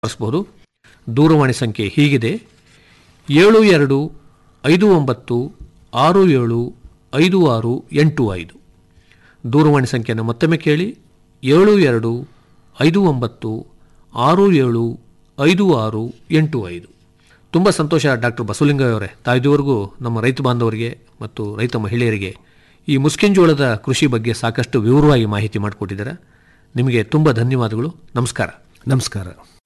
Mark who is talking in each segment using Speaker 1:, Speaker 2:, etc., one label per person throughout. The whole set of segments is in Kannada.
Speaker 1: ಬಳಸಬಹುದು. ದೂರವಾಣಿ ಸಂಖ್ಯೆ ಹೀಗಿದೆ: 7259675685. ದೂರವಾಣಿ ಸಂಖ್ಯೆಯನ್ನು ಮತ್ತೊಮ್ಮೆ ಕೇಳಿ: 7259675685. ತುಂಬ ಸಂತೋಷ ಡಾಕ್ಟರ್ ಬಸವಲಿಂಗಯ್ಯವರೇ, ತಾಯಿದುವರೆಗೂ ನಮ್ಮ ರೈತ ಬಾಂಧವರಿಗೆ ಮತ್ತು ರೈತ ಮಹಿಳೆಯರಿಗೆ ಈ ಮುಸ್ಕಿಂಜೋಳದ ಕೃಷಿ ಬಗ್ಗೆ ಸಾಕಷ್ಟು ವಿವರವಾಗಿ ಮಾಹಿತಿ ಮಾಡಿಕೊಟ್ಟಿದ್ದೀರಾ. ನಿಮಗೆ ತುಂಬ ಧನ್ಯವಾದಗಳು. ನಮಸ್ಕಾರ.
Speaker 2: ನಮಸ್ಕಾರ.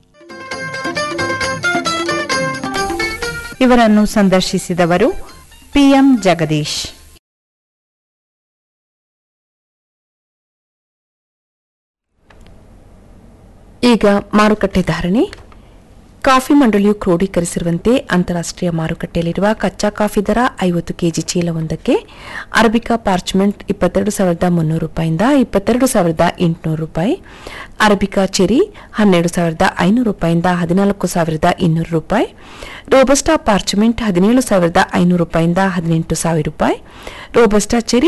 Speaker 3: ಇವರನ್ನು ಸಂದರ್ಶಿಸಿದವರು PM ಜಗದೀಶ್. ಈಗ ಮಾರುಕಟ್ಟೆ ಧಾರಣೆ. ಕಾಫಿ ಮಂಡಳಿಯು ಕ್ರೋಢೀಕರಿಸಿರುವಂತೆ ಅಂತಾರಾಷ್ಟ್ರೀಯ ಮಾರುಕಟ್ಟೆಯಲ್ಲಿರುವ ಕಚ್ಚಾ ಕಾಫಿ ದರ 50 ಕೆಜಿ ಚೀಲವೊಂದಕ್ಕೆ ಅರಬಿಕಾ ಪಾರ್ಚ್ಮೆಂಟ್ 22,300 ರೂಪಾಯಿಂದ 22,800 ರೂಪಾಯಿ, ಅರಬಿಕಾ ಚೆರಿ 12,500 ರೂಪಾಯಿಂದ 14,200 ರೂಪಾಯಿ, ರೋಬಸ್ಟಾ ಪಾರ್ಚ್ಮೆಂಟ್ 17,500 ರೂಪಾಯಿಂದ 18,000 ರೂಪಾಯಿ, ರೋಬಸ್ಟಾ ಚೆರಿ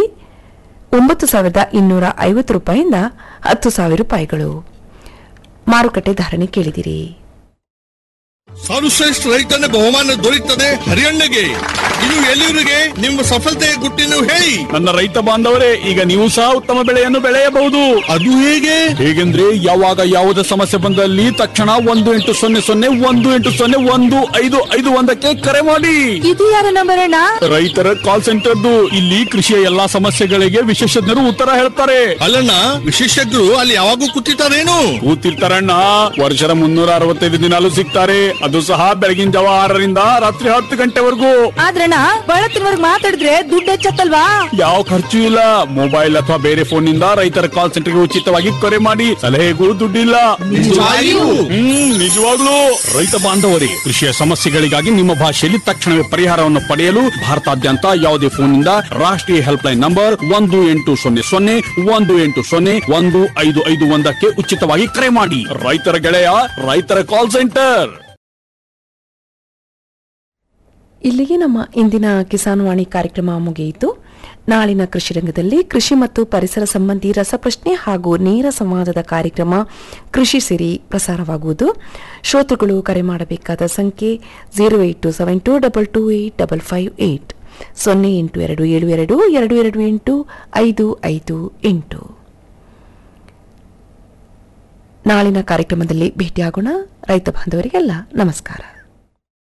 Speaker 3: 9,250 ರೂಪಾಯಿಂದ 10,000 ರೂಪಾಯಿಗಳು. ಮಾರುಕಟ್ಟೆ ಧಾರಣೆ ಕೇಳಿದಿರಿ.
Speaker 4: ಸರ್ವಶ್ರೇಷ್ಠ ರೈತನ ಬಹುಮಾನ ದೊರೆಯುತ್ತದೆ ಹರಿಯಣ್ಣಗೆ. ಇದು ಎಲ್ಲಿವರಿಗೆ ನಿಮ್ಮ ಸಫಲತೆಯ ಗುಟ್ಟಿನ ಹೇಳಿ.
Speaker 5: ನನ್ನ ರೈತ ಬಾಂಧವರೇ, ಈಗ ನೀವು ಸಹ ಉತ್ತಮ ಬೆಳೆಯನ್ನು ಬೆಳೆಯಬಹುದು.
Speaker 4: ಅದು ಹೇಗೆಂದ್ರೆ
Speaker 5: ಯಾವಾಗ ಯಾವುದೇ ಸಮಸ್ಯೆ ಬಂದಲ್ಲಿ ತಕ್ಷಣ 1-800-1801-551 ಕರೆ ಮಾಡಿ.
Speaker 3: ಇದು ಯಾರ ನಂಬರ್ ಅಣ್ಣ?
Speaker 5: ರೈತರ ಕಾಲ್ ಸೆಂಟರ್ದು. ಇಲ್ಲಿ ಕೃಷಿಯ ಎಲ್ಲಾ ಸಮಸ್ಯೆಗಳಿಗೆ ವಿಶೇಷಜ್ಞರು ಉತ್ತರ ಹೇಳ್ತಾರೆ.
Speaker 4: ಅಲ್ಲಣ್ಣ, ವಿಶೇಷಜ್ಞರು ಅಲ್ಲಿ ಯಾವಾಗೂ ಕೂತಿರ್ತಾರೇನು?
Speaker 5: ಕೂತಿರ್ತಾರಣ್ಣ. ವರ್ಷದ 365 ದಿನಾಲೂ ಸಿಗ್ತಾರೆ. ಅದು ಸಹ ಬೆಳಗಿನ ಜಾವ 6ರಿಂದ ರಾತ್ರಿ 10 ಗಂಟೆವರೆಗೂ.
Speaker 3: ಆದ್ರಣ್ಣ, ಬಳತ್ತಿನವರೆಗೆ ಮಾತಾಡಿದ್ರೆ ದುಡ್ಡು ಹೆಚ್ಚತ್ತಲ್ವಾ?
Speaker 5: ಯಾವ ಖರ್ಚು ಇಲ್ಲ. ಮೊಬೈಲ್ ಅಥವಾ ಬೇರೆ ಫೋನ್ ನಿಂದ ರೈತರ ಕಾಲ್ ಸೆಂಟರ್ಗೆ ಉಚಿತವಾಗಿ ಕರೆ ಮಾಡಿ. ಸಲಹೆಗೂ ದುಡ್ಡಿಲ್ಲ. ನಿಜವಾಗ್ಲೂ. ರೈತ ಬಾಂಧವರೇ, ಕೃಷಿಯ ಸಮಸ್ಯೆಗಳಿಗಾಗಿ ನಿಮ್ಮ ಭಾಷೆಯಲ್ಲಿ ತಕ್ಷಣವೇ ಪರಿಹಾರವನ್ನು ಪಡೆಯಲು ಭಾರತಾದ್ಯಂತ ಯಾವುದೇ ಫೋನ್ ನಿಂದ ರಾಷ್ಟ್ರೀಯ ಹೆಲ್ಪ್ ಲೈನ್ ನಂಬರ್ 1-800-11800-1551 ಉಚಿತವಾಗಿ ಕರೆ ಮಾಡಿ. ರೈತರ ಗೆಳೆಯ, ರೈತರ ಕಾಲ್ ಸೆಂಟರ್.
Speaker 3: ಇಲ್ಲಿಗೆ ನಮ್ಮ ಇಂದಿನ ಕಿಸಾನ್ ವಾಣಿ ಕಾರ್ಯಕ್ರಮ ಮುಗಿಯಿತು. ನಾಳಿನ ಕೃಷಿ ರಂಗದಲ್ಲಿ ಕೃಷಿ ಮತ್ತು ಪರಿಸರ ಸಂಬಂಧಿ ರಸಪ್ರಶ್ನೆ ಹಾಗೂ ನೇರ ಸಂವಾದದ ಕಾರ್ಯಕ್ರಮ ಕೃಷಿ ಸಿರಿ ಪ್ರಸಾರವಾಗುವುದು. ಶ್ರೋತೃಗಳು ಕರೆ ಮಾಡಬೇಕಾದ ಸಂಖ್ಯೆ 08272285558 082722285558. ನಾಳಿನ ಕಾರ್ಯಕ್ರಮದಲ್ಲಿ ಭೇಟಿಯಾಗೋಣ. ರೈತ ಬಾಂಧವರಿಗೆಲ್ಲ ನಮಸ್ಕಾರ.